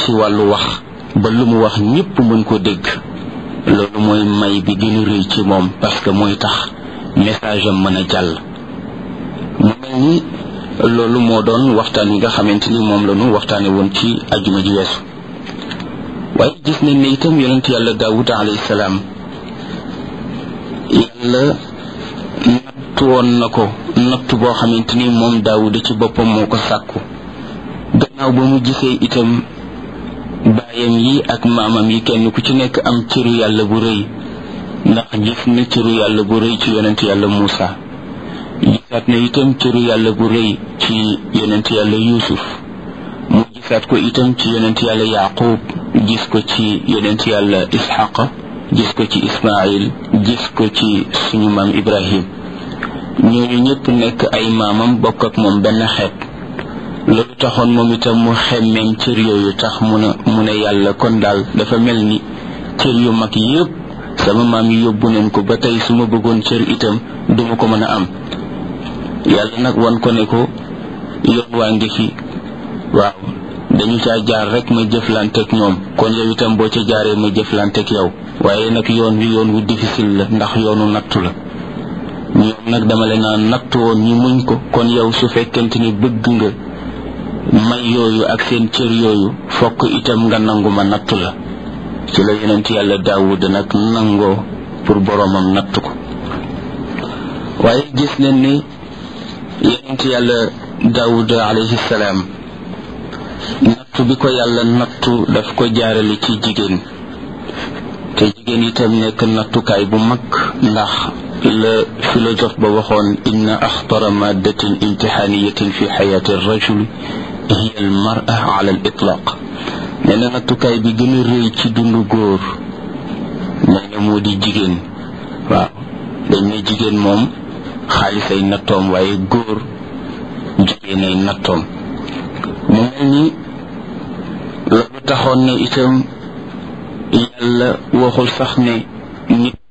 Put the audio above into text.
ci wàllu wax ba lu mu wax ñépp mën ko dégg loolu mooy may bi gën a rëy ci moom parce que mooy tax message am mën a jàll mu mel ni loolu moo doon waxtaan wi nga xamante ni moom la ñu waxtaane woon ci ajjuma ji weesu waaye gis nañ ne itam yonent yàlla Daawud alayhi salaam yàlla nattu woon na ko nattu boo xamante ni moom Daawud ci boppam moo ko sàkku gannaaw ba mu gisee itam baayam yi ak maamam yi kenn ku ci nekk am cëru yàlla bu rëy ndax gis na cëru yàlla bu rëy ci yonent yàlla Muusa gisaat na itam cëru yàlla bu rëy ci yonent yàlla Yuusuf mu gisaat ko itam ci yonent yàlla Yaaqub gis ko ci yonent yàlla Isxaqa gis ko ci Ismaayil gis ko ci suñu maam Ibrahim ñooñu ñëpp nekk ay maamam bokk ak moom benn xeet loolu taxoon moom itam mu xemmeem cër yooyu tax mu ne yàlla kon daal dafa mel ni cër yu mag yëpp sama maam yi yóbbu nañ ko ba tey su ma bëggoon cër itam duma ko mën a am yàlla nag wan ko ne ko yoon waa ngi fi waaw dañu caa jaar rek ma jëflanteeg ñoom kon yow itam boo ca jaaree ma jëflanteeg yow waaye nag yoon wu difficile la ndax yoonu nattu la ñoom nag dama leen a nattu woon ñu muñ ko kon yow su fekkente ni bëgg nga may yooyu ak seen cër yooyu fokk itam nga nangu ma nattu la ci la yonent yàlla Daawud nag nangoo pour boroomam nattu ko waaye gis nañ ni yonent yàlla Daawud alayhi salaam nattu bi ko yàlla nattu daf ko jaarale ci jigéen te jigéen itam nekk nattukaay bu mag ndax la philosophe ba waxoon inna axtara maddatin imtixaaniyatin fi xayaati rajul hiya al mar'a ala al itlaq nee na nattukaay bi gën a rëy ci dundu góor nee na moo di jigéen waaw dañ ne jigéen moom xaalis ay nattoom waaye góor jigéen ay nattoom mu mel ni loolu taxoon ne itam yàlla waxul sax ne nit